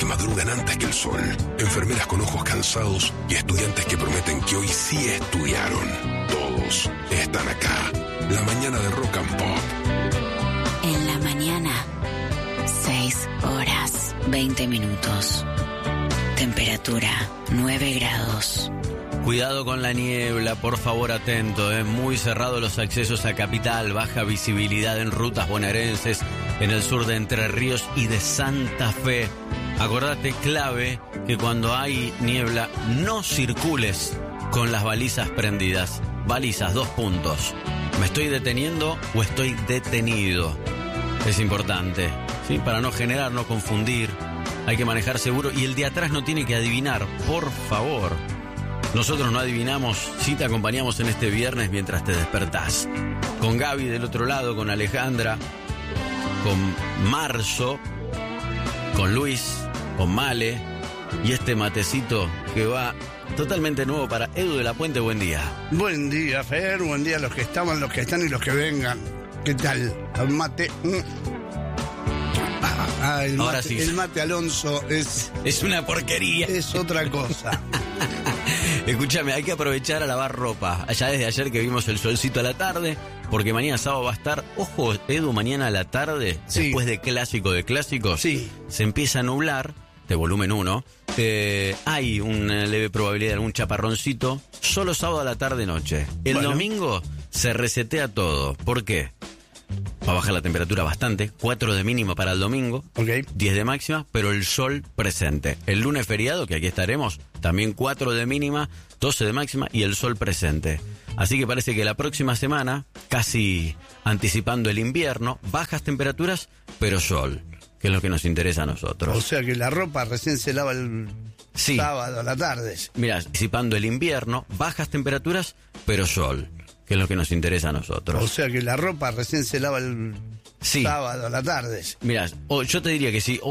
que madrugan antes que el sol, enfermeras con ojos cansados y estudiantes que prometen que hoy sí estudiaron. Todos están acá. La mañana de Rock and Pop. En la mañana, 6 horas, 20 minutos. Temperatura, 9 grados. Cuidado con la niebla, por favor, atento, muy cerrados los accesos a Capital, baja visibilidad en rutas bonaerenses, en el sur de Entre Ríos y de Santa Fe. Acordate, clave, que cuando hay niebla no circules con las balizas prendidas. Balizas, 2 puntos. ¿Me estoy deteniendo o estoy detenido? Es importante, ¿sí? Para no generar, no confundir. Hay que manejar seguro y el de atrás no tiene que adivinar, por favor. Nosotros no adivinamos, sí te acompañamos en este viernes mientras te despertás. Con Gaby del otro lado, con Alejandra, con Marzo, con Luis, con Male y este matecito que va totalmente nuevo para Edu de la Puente. Buen día. Buen día, Fer, buen día a los que estaban, los que están y los que vengan. ¿Qué tal? El mate. El ahora mate, sí. El mate Alonso es una porquería. Es otra cosa. Escúchame, hay que aprovechar a lavar ropa. Ya desde ayer que vimos el solcito a la tarde, porque mañana sábado va a estar, ojo, Edu, mañana a la tarde, sí, después de clásicos, sí, se empieza a nublar, de volumen 1, hay una leve probabilidad de algún chaparroncito, solo sábado a la tarde-noche. El domingo se resetea todo. ¿Por qué? Va a bajar la temperatura bastante, 4 de mínimo para el domingo, 10 de máxima, pero el sol presente. El lunes feriado, que aquí estaremos, también 4 de mínima, 12 de máxima y el sol presente. Así que parece que la próxima semana, casi anticipando el invierno, bajas temperaturas, pero sol, que es lo que nos interesa a nosotros. O sea que la ropa recién se lava el sábado a la tarde. Mira, anticipando el invierno, bajas temperaturas, pero sol, que es lo que nos interesa a nosotros. O sea que la ropa recién se lava el sábado a la tarde. Mira, yo te diría que sí.